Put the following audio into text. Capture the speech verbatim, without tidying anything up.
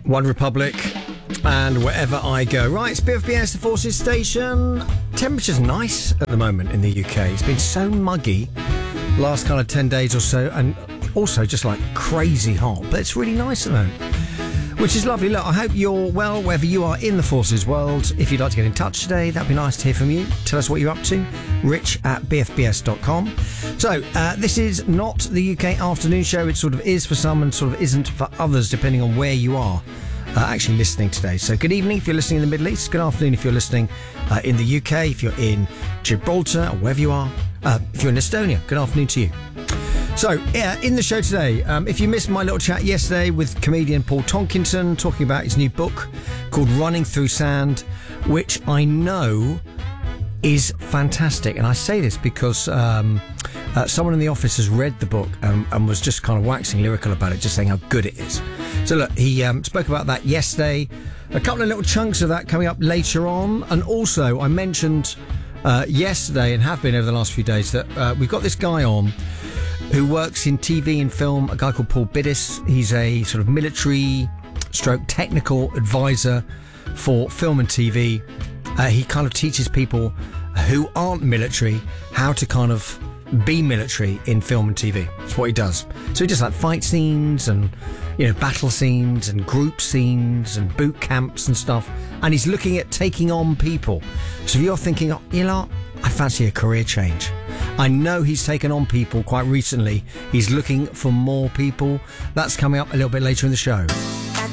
One Republic, and Wherever I Go. Right, it's B F B S, the Forces Station. Temperature's nice at the moment in the U K. It's been so muggy last kind of ten days or so, and also just like crazy hot, but it's really nice at the moment, which is lovely. Look, I hope you're well wherever you are in the Forces world. If you'd like to get in touch today, that'd be nice to hear from you. Tell us what you're up to. Rich at b f b s dot com. So, uh, this is not the U K afternoon show. It sort of is for some and sort of isn't for others, depending on where you are uh, actually listening today. So, good evening if you're listening in the Middle East. Good afternoon if you're listening uh, in the U K. If you're in Gibraltar or wherever you are. Uh, if you're in Estonia, good afternoon to you. So, yeah, in the show today, um, if you missed my little chat yesterday with comedian Paul Tonkinson talking about his new book called Running Through Sand, which I know is fantastic. And I say this because um, uh, someone in the office has read the book and, and was just kind of waxing lyrical about it, just saying how good it is. So, look, he um, spoke about that yesterday. A couple of little chunks of that coming up later on. And also, I mentioned uh, yesterday and have been over the last few days that uh, we've got this guy on who works in T V and film, a guy called Paul Biddis. He's a sort of military stroke technical advisor for film and T V. Uh, he kind of teaches people who aren't military how to kind of be military in film and T V. That's what he does. So he does like fight scenes and, you know, battle scenes and group scenes and boot camps and stuff. And he's looking at taking on people. So if you're thinking, oh, you know, I fancy a career change. I know he's taken on people quite recently. He's looking for more people. That's coming up a little bit later in the show.